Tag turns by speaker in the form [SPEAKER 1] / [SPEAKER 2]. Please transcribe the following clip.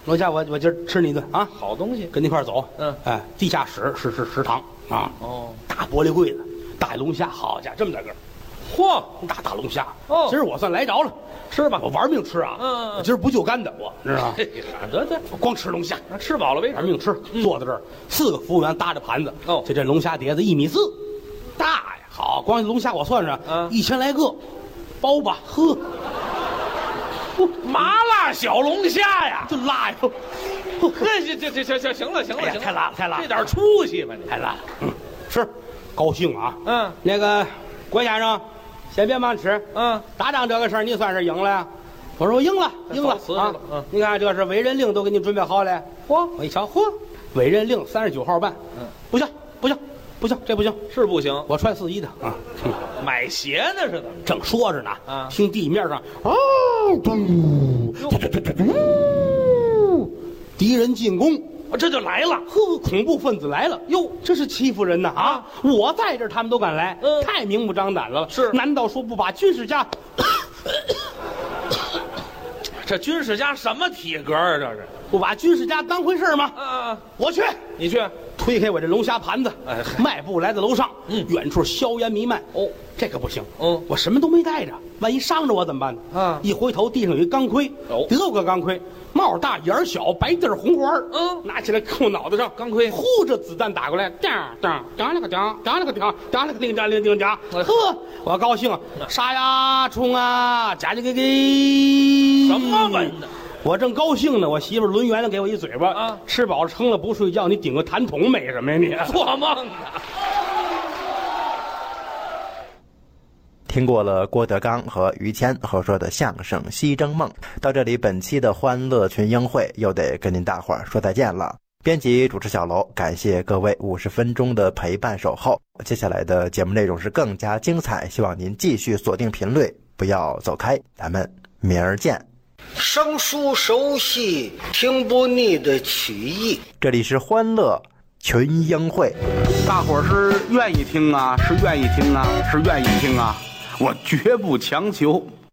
[SPEAKER 1] 龙虾我今儿吃你一顿啊，
[SPEAKER 2] 好东西。
[SPEAKER 1] 跟你一块儿走。
[SPEAKER 2] 嗯，
[SPEAKER 1] 地下室是食堂啊。
[SPEAKER 2] 哦，
[SPEAKER 1] 大玻璃柜子，大龙虾，好家伙，这么大个儿，
[SPEAKER 2] 嚯，
[SPEAKER 1] 大龙虾。
[SPEAKER 2] 哦
[SPEAKER 1] 今儿我算来着了，
[SPEAKER 2] 吃吧。
[SPEAKER 1] 我玩命吃啊。我今儿不就干的，我知道吗？
[SPEAKER 2] 得，
[SPEAKER 1] 我光吃龙虾，
[SPEAKER 2] 吃饱了为止。
[SPEAKER 1] 玩命吃。坐在这儿，4个服务员搭着盘子。
[SPEAKER 2] 哦
[SPEAKER 1] 这龙虾碟子1.4米，大呀。好，光龙虾我算上，1000来个，包吧，喝。
[SPEAKER 2] 麻辣小龙虾呀，
[SPEAKER 1] 就辣呀！
[SPEAKER 2] 这行了，
[SPEAKER 1] 哎呀太辣了，太辣了，
[SPEAKER 2] 这点出息吧你？
[SPEAKER 1] 太辣了。吃，高兴啊。那个郭先生，先别忙吃。打仗这个事儿你算是赢了呀。我说我赢了啊！你看这是委任令都给你准备好了。我一瞧，委任令39号办。不行，这不行，
[SPEAKER 2] 是不行。
[SPEAKER 1] 我穿4.1的啊。
[SPEAKER 2] 买鞋呢是怎么？
[SPEAKER 1] 正说着呢，听地面上敌人进攻，
[SPEAKER 2] 这就来了。
[SPEAKER 1] 恐怖分子来了。哟，这是欺负人呐啊！我在这儿，他们都敢来，太明目张胆了。
[SPEAKER 2] 是，
[SPEAKER 1] 难道说不把军事家？
[SPEAKER 2] 这军事家什么体格啊？这是
[SPEAKER 1] 不把军事家当回事吗？我去，
[SPEAKER 2] 你去。
[SPEAKER 1] 推开我这龙虾盘子，迈步来到楼上。远处硝烟弥漫。这可不行。我什么都没带着，万一伤着我怎么办呢？一回头，地上有一钢盔，德国钢盔，帽大眼小，白地红花。拿起来扣脑袋上，
[SPEAKER 2] 钢盔，
[SPEAKER 1] 呼着子弹打过来，当了个当，当了个当，当了个叮当铃叮当。我高兴，杀呀冲啊，夹给
[SPEAKER 2] 什么文呢？
[SPEAKER 1] 我正高兴呢，我媳妇抡圆了给我一嘴巴。吃饱了撑了不睡觉，你顶个痰桶美什么呀你？
[SPEAKER 2] 做梦呢！
[SPEAKER 3] 听过了郭德纲和于谦合说的相声《西征梦》，到这里本期的欢乐群英会又得跟您大伙儿说再见了。编辑主持小楼，感谢各位50分钟的陪伴守候。接下来的节目内容是更加精彩，希望您继续锁定频率，不要走开。咱们明儿见。
[SPEAKER 4] 生疏熟悉，听不腻的曲艺。
[SPEAKER 3] 这里是欢乐群英会，
[SPEAKER 5] 大伙儿是愿意听啊，是愿意听啊，是愿意听啊，我绝不强求。